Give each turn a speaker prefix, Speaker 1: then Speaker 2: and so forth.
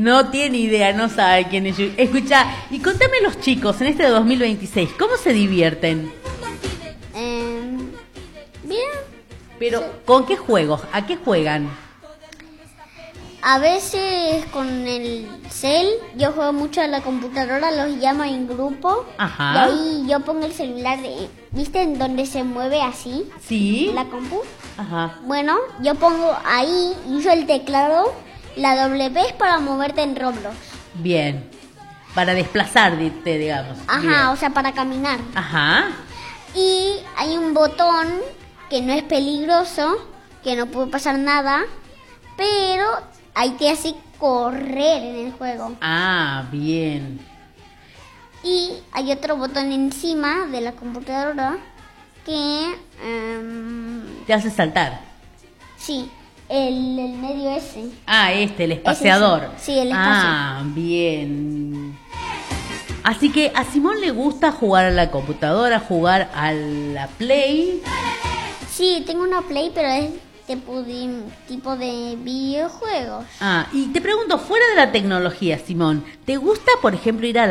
Speaker 1: No tiene idea, no sabe quién es Yugi. Escucha, y contame los chicos en este 2026, ¿cómo se divierten?
Speaker 2: Bien.
Speaker 1: Pero, ¿con qué juegos? ¿A qué juegan?
Speaker 2: A veces con el cel, yo juego mucho a la computadora, los llamo en grupo.
Speaker 1: Ajá.
Speaker 2: Y ahí yo pongo el celular, ¿viste? En donde se mueve así,
Speaker 1: ¿Sí?
Speaker 2: la compu.
Speaker 1: Ajá.
Speaker 2: Bueno, yo pongo ahí, uso el teclado, la W es para moverte en Roblox.
Speaker 1: Bien. Para desplazarte, digamos.
Speaker 2: Ajá,
Speaker 1: Bien.
Speaker 2: o sea, para caminar.
Speaker 1: Ajá.
Speaker 2: Y hay un botón que no es peligroso, que no puede pasar nada, pero ahí te hace correr en el juego.
Speaker 1: Ah, bien.
Speaker 2: Y hay otro botón encima de la computadora que...
Speaker 1: Te hace saltar.
Speaker 2: sí, el medio ese.
Speaker 1: Ah, el espaciador.
Speaker 2: Ese sí, el espacio.
Speaker 1: Ah, bien. Así que a Simón le gusta jugar a la computadora, jugar a la Play.
Speaker 2: Sí, tengo una Play, pero es tipo de videojuegos.
Speaker 1: Ah, y te pregunto, fuera de la tecnología, Simón, ¿te gusta, por ejemplo, ir a